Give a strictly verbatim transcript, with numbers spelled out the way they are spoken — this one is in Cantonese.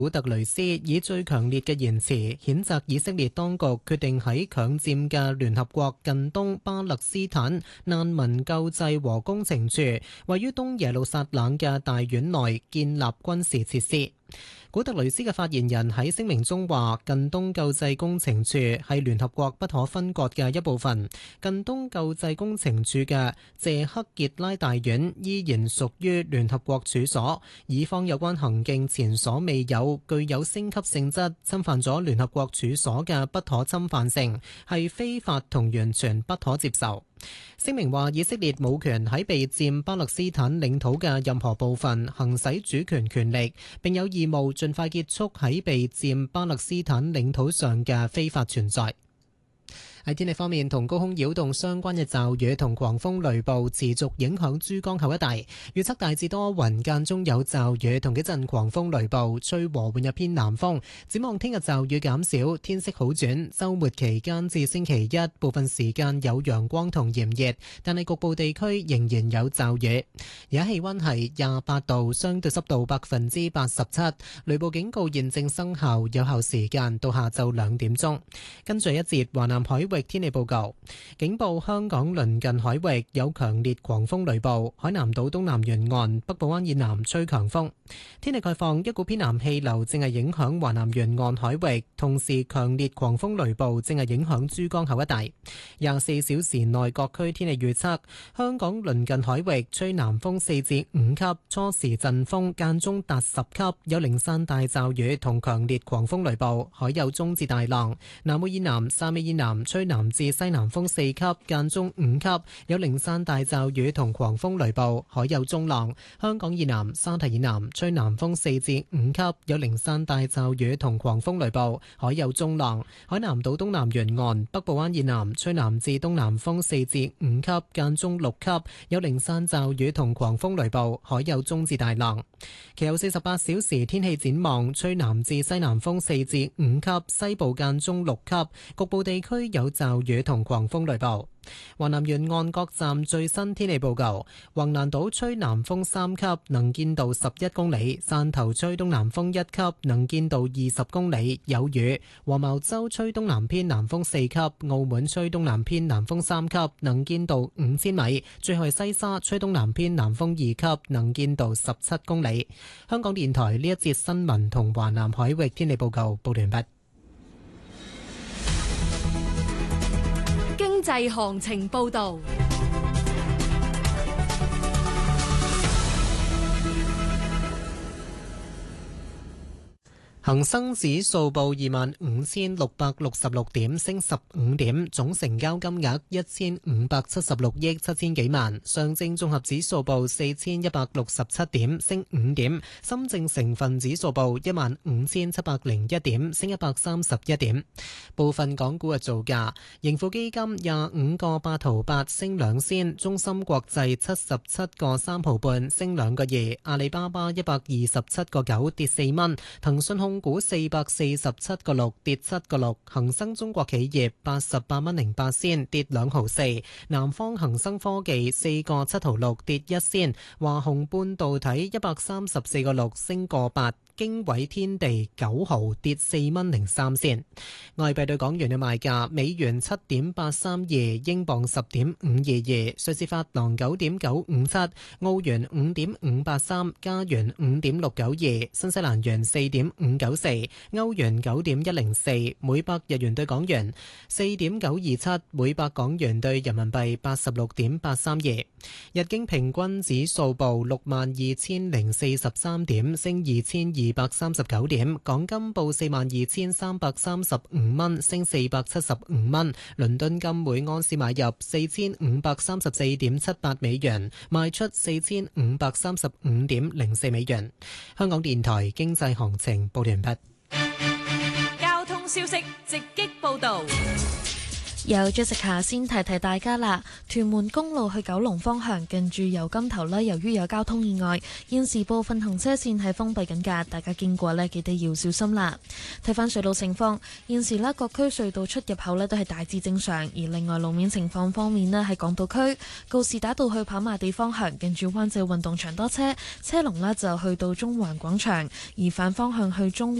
古特雷斯以最強烈嘅言辭譴責以色列當局決定喺強佔嘅聯合國近東巴勒斯坦難民救濟和工程處位於東耶路撒冷嘅大院內建立軍事設施。古特雷斯嘅發言人喺聲明中話，近東救濟工程處係聯合國不可分割嘅一部分。近東救濟工程處嘅謝克傑拉大院依然屬於聯合國處所，以方有關行徑前所未有，具有升級性質，侵犯咗聯合國處所嘅不可侵犯性，係非法同完全不可接受。聲明話，以色列冇權喺被佔巴勒斯坦領土嘅任何部分行使主權權力，並有義務盡快結束喺被佔巴勒斯坦領土上嘅非法存在。喺天氣方面，同高空擾動相關嘅驟雨同狂風雷暴持續影響珠江口一帶，預測大致多雲，間中有驟雨同幾陣狂風雷暴，吹和緩一偏南風。展望聽日驟雨減少，天色好轉，週末期間至星期一部分時間有陽光同炎熱，但係局部地區仍然有驟雨。而家氣溫係廿八度，相對濕度百分之八十七，雷暴警告現正生效，有效時間到下晝兩點鐘。跟住一節華南海域天氣報告，警報香港鄰近海域有強烈狂風雷暴，海南島東南沿岸、北部灣以南吹強風。天氣概況，一股偏南氣流正係影響華南沿岸海域，同時強烈狂風雷暴正係影響珠江口一帶。廿四小時內各區天氣預測，香港鄰近海域吹南風四至五級，初時陣風間中達十級，有零散大驟雨同強烈狂風雷暴，海有中至大浪。南澳以南、汕尾以南吹南至西南風四級，間中五級，有零散大驟雨同狂風雷暴，海有中浪。香港以南、沙堤以南吹南風四至五級，有零散大驟雨同狂風雷暴，海有中浪。海南島東南沿岸、北部灣以南吹南至東南風四至五級，間中六級，有零散驟雨同狂風雷暴，海有中至大浪。其後四十八小時天氣展望，吹南至西南風四至五級，西部間中六級，局部地區有驟雨同狂風雷暴。華南沿岸各站最新天氣報告：橫瀾島吹南風三級，能見度十一公里；汕頭吹東南風一級，能見度二十公里，有雨；黃茅洲吹東南偏南風四級；澳門吹東南偏南風三級，能見度五千米；最後係西沙吹東南偏南風二級，能見度十七公里。香港電台呢一節新聞同華南海域天氣報告報完畢。 經濟行情報道。 恒生指數報二萬五千六百六十六點，升十五點，總成交金額一千五百七十六億七千幾萬。上證綜合指數報四千一百六十七點，升五點。深證成分指數報一萬五千七百零一點，升一百三十一點。部分港股嘅造價：盈富基金廿五個八毫八，升兩仙；中芯國際七十七個三毫半，升兩個二；阿里巴巴一百二十七個九，跌四蚊；騰訊控股四百四十七個六，跌七個六；恒生中國企業八十八蚊零八仙，跌兩毫四；南方恒生科技四個七毫六，跌一仙；華虹半導體一百三十四個六，升個八；經緯天地九毫，跌四蚊零三仙。外幣對港元嘅賣價：美元七點八三二，英鎊十點五二二，瑞士法郎九點九五七，澳元五點五八三，加元五點六九二，新西蘭元四點五九四，歐元九點一零四，每百日元對港元四點九二七，每百港元對人民幣八十六點八三二。日經平均指數報六萬二千零四十三點，升二千二百三十九點。港金報四萬二千三百三十五蚊，升四百七十五蚊。倫敦金每安士買入四千五百三十四點七八美元，賣出四千五百三十五點零四美元。香港電台經濟行情報完畢。 交通消息直擊報道。 有 Jessica 先提提大家啦，屯門公路去九龍方向近住油金頭呢，由於有交通意外，現時部分行車線係封閉緊㗎，大家經過呢，記得要小心啦。睇返隧道情況，現時呢各區隧道出入口呢都係大致正常，而另外路面情況方面呢，喺港島區告士打道去跑馬地方向近住灣仔運動場多車，車龍呢就去到中環廣場，而反方向去中